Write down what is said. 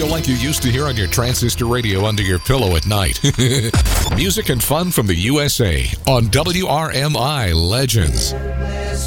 like you used to hear on your transistor radio under your pillow at night. Music and fun from the USA on WRMI Legends.